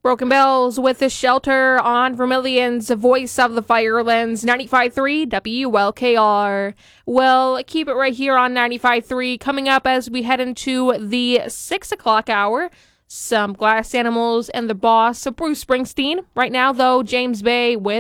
Broken Bells with The Shelter on Vermilion's Voice of the Firelands, 95.3 WLKR. We'll keep it right here on 95.3. Coming up as we head into the 6 o'clock hour, some Glass Animals and the Boss, Bruce Springsteen. Right now, though, James Bay with